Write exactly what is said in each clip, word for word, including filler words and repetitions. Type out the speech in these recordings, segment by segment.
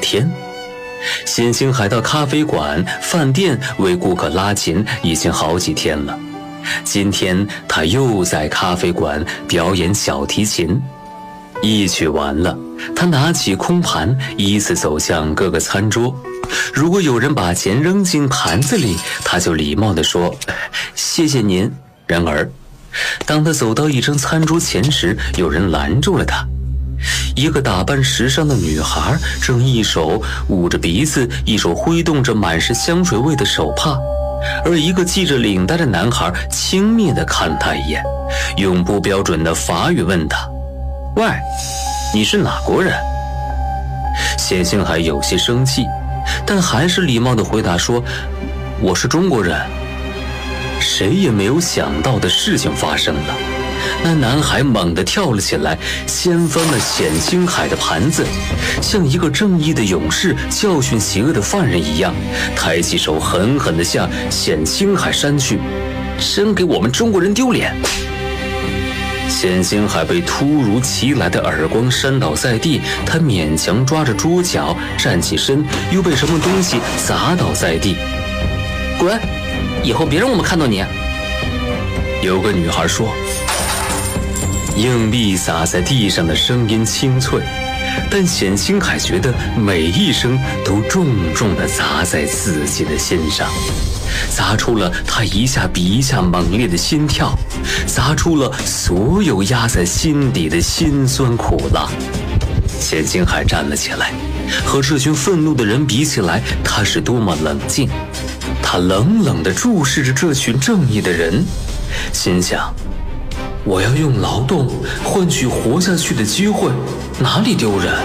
天。冼星海到咖啡馆、饭店为顾客拉琴已经好几天了，今天他又在咖啡馆表演小提琴。一曲完了，他拿起空盘，依次走向各个餐桌。如果有人把钱扔进盘子里，他就礼貌地说：“谢谢您。”然而，当他走到一张餐桌前时，有人拦住了他。一个打扮时尚的女孩正一手捂着鼻子，一手挥动着满是香水味的手帕，而一个系着领带的男孩轻蔑地看她一眼，用不标准的法语问她：“喂，你是哪国人？”冼星海有些生气，但还是礼貌地回答说：“我是中国人。”谁也没有想到的事情发生了，那男孩猛地跳了起来，掀翻了冼星海的盘子，像一个正义的勇士教训邪恶的犯人一样，抬起手狠狠地向冼星海扇去，真给我们中国人丢脸！冼星海被突如其来的耳光扇倒在地，他勉强抓着桌角站起身，又被什么东西砸倒在地。滚！以后别让我们看到你。有个女孩说。硬币洒在地上的声音清脆，但冼星海觉得每一声都重重地砸在自己的心上，砸出了他一下比一下猛烈的心跳，砸出了所有压在心底的辛酸苦辣。冼星海站了起来，和这群愤怒的人比起来，他是多么冷静。他冷冷地注视着这群正义的人，心想：我要用劳动换取活下去的机会，哪里丢人？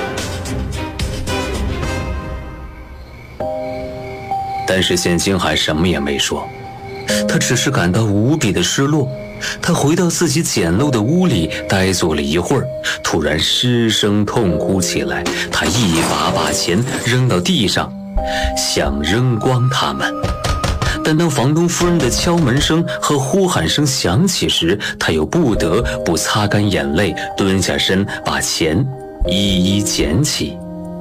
但是冼星海什么也没说，他只是感到无比的失落。他回到自己简陋的屋里，呆坐了一会儿，突然失声痛哭起来。他一把把钱扔到地上，想扔光它们。但当房东夫人的敲门声和呼喊声响起时，他又不得不擦干眼泪，蹲下身把钱一一捡起。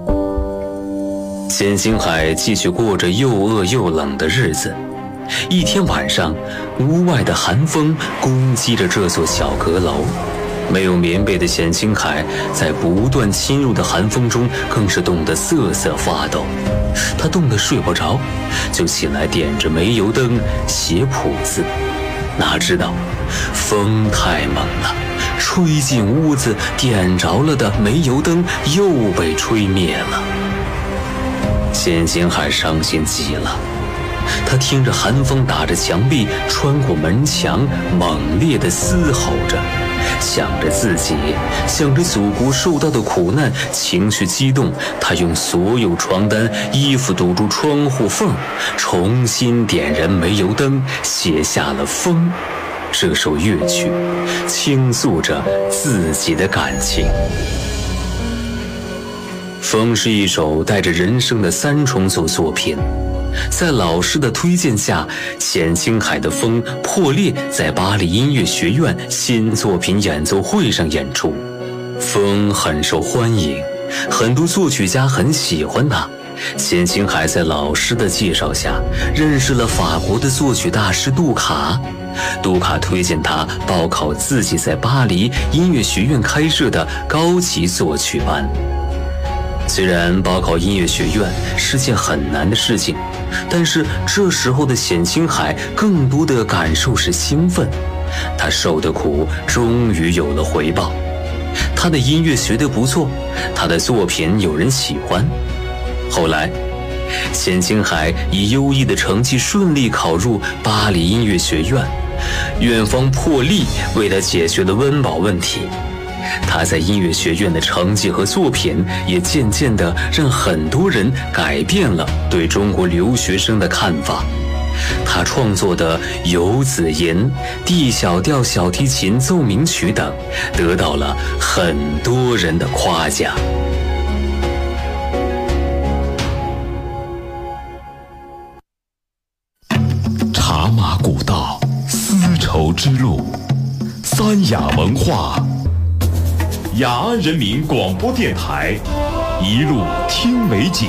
冼星海继续过着又饿又冷的日子。一天晚上，屋外的寒风攻击着这座小阁楼，没有棉被的冼星海在不断侵入的寒风中更是冻得瑟瑟发抖。他冻得睡不着，就起来点着煤油灯写谱子。哪知道风太猛了，吹进屋子点着了的煤油灯又被吹灭了。冼星海伤心极了，他听着寒风打着墙壁，穿过门墙，猛烈地嘶吼着，想着自己，想着祖国受到的苦难，情绪激动，他用所有床单、衣服堵住窗户缝，重新点燃煤油灯，写下了《风》这首乐曲，倾诉着自己的感情。《风》是一首带着人生的三重奏作品，在老师的推荐下，冼星海的《风》破裂在巴黎音乐学院新作品演奏会上演出。《风》很受欢迎，很多作曲家很喜欢它。冼星海在老师的介绍下，认识了法国的作曲大师杜卡。杜卡推荐他报考自己在巴黎音乐学院开设的高级作曲班。虽然报考音乐学院是件很难的事情，但是这时候的冼星海更多的感受是兴奋，他受的苦终于有了回报。他的音乐学得不错，他的作品有人喜欢。后来，冼星海以优异的成绩顺利考入巴黎音乐学院，院方破例为他解决了温饱问题。他在音乐学院的成绩和作品也渐渐地让很多人改变了对中国留学生的看法。他创作的《游子吟》《D 小调小提琴奏鸣曲》等得到了很多人的夸奖。 茶马古道，丝绸之路，三雅文化。雅安人民广播电台，一路听美景。